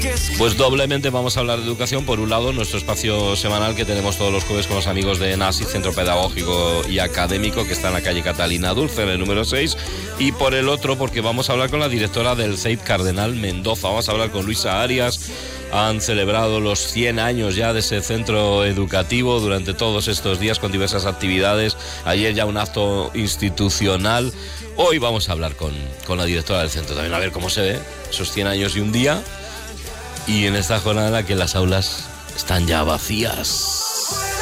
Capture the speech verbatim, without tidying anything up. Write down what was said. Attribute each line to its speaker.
Speaker 1: Pues doblemente vamos a hablar de educación. Por un lado, nuestro espacio semanal que tenemos todos los jueves con los amigos de NASI, Centro Pedagógico y Académico, que está en la calle Catalina Dulce, en el número seis. Y por el otro, porque vamos a hablar con la directora del C E I P Cardenal Mendoza. Vamos a hablar con Luisa Arias. Han celebrado los cien años ya de ese centro educativo durante todos estos días con diversas actividades. Ayer ya un acto institucional. Hoy vamos a hablar con, con la directora del centro también, a ver cómo se ve esos cien años y un día. Y en esta jornada que las aulas están ya vacías.